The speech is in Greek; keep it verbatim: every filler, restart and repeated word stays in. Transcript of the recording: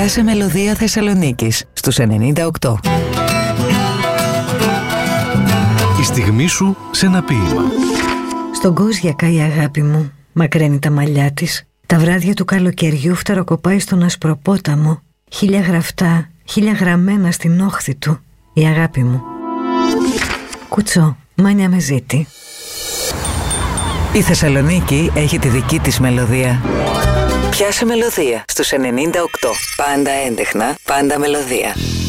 Πιάσε μελωδία Θεσσαλονίκης στους ενενήντα οκτώ. Η στιγμή σου σε ένα ποίημα. Στον Κόζιακα η αγάπη μου μακραίνει τα μαλλιά της. Τα βράδια του καλοκαιριού φταροκοπάει στον Ασπροπόταμο. Χίλια γραφτά, χίλια γραμμένα στην όχθη του. Η αγάπη μου. Κουτσό, μάνια με ζήτη. Η Θεσσαλονίκη έχει τη δική της μελωδία. Πιάσε μελωδία στους ενενήντα οκτώ. Πάντα έντεχνα, πάντα μελωδία.